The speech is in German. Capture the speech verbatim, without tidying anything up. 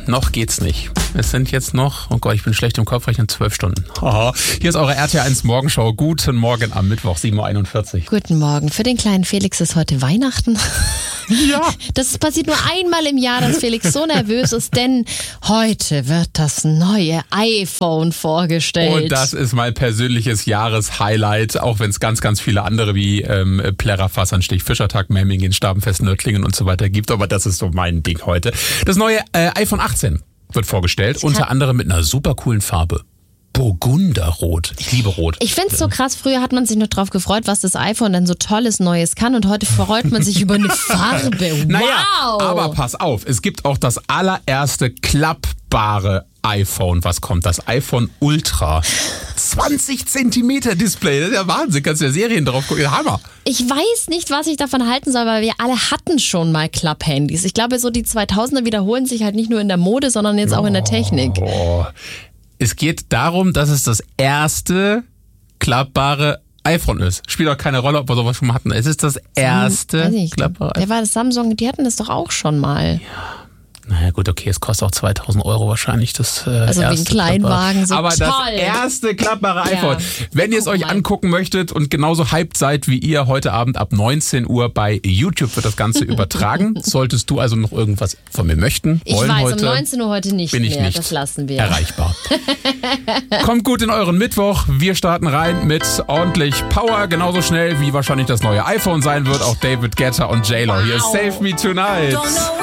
noch geht's nicht. Es sind jetzt noch, oh Gott, ich bin schlecht im Kopfrechnen, zwölf Stunden. Haha. Hier ist eure R T L eins Morgenschau. Guten Morgen am Mittwoch, sieben Uhr einundvierzig. Guten Morgen. Für den kleinen Felix ist heute Weihnachten. Ja. Das passiert nur einmal im Jahr, dass Felix so nervös ist, denn heute wird das neue iPhone vorgestellt. Und das ist mein persönliches Jahreshighlight, auch wenn es ganz, ganz viele andere wie ähm, Plärrer, Fassanstich, Fischertag, Memmingen, Stabenfest, Nördlingen und so weiter gibt. Aber das ist so mein Ding heute. Das neue äh, iPhone achtzehn wird vorgestellt, unter anderem mit einer super coolen Farbe. Burgunderrot. Ich liebe Rot. Ich finde es so krass, früher hat man sich noch drauf gefreut, was das iPhone denn so Tolles Neues kann und heute freut man sich über eine Farbe. Wow! Naja, aber pass auf, es gibt auch das allererste klappbare iPhone. Was kommt? Das iPhone Ultra. zwanzig Zentimeter Display, das ist ja Wahnsinn. Kannst du ja Serien drauf gucken. Hammer. Ich weiß nicht, was ich davon halten soll, weil wir alle hatten schon mal Klapphandys. Ich glaube, so die zweitausender wiederholen sich halt nicht nur in der Mode, sondern jetzt auch in der Technik. Oh. Es geht darum, dass es das erste klappbare iPhone ist. Spielt auch keine Rolle, ob wir sowas schon mal hatten. Es ist das erste Weiß ich, klappbare der war das Samsung, die hatten das doch auch schon mal. Ja. Naja gut, okay, es kostet auch zweitausend Euro wahrscheinlich das äh, also erste wie ein Kleinwagen, so Aber toll. das erste klappbare iPhone. Ja. Wenn ihr es Guck euch mal. angucken möchtet und genauso hyped seid wie ihr, heute Abend ab neunzehn Uhr bei YouTube wird das Ganze übertragen. Solltest du also noch irgendwas von mir möchten, Ich wollen weiß, heute, um neunzehn Uhr heute nicht bin ich mehr, nicht das lassen wir. erreichbar. Kommt gut in euren Mittwoch. Wir starten rein mit ordentlich Power. Genauso schnell wie wahrscheinlich das neue iPhone sein wird. Auch David Guetta und J-Lo. Hier ist Wow. Save Me Tonight. Don't know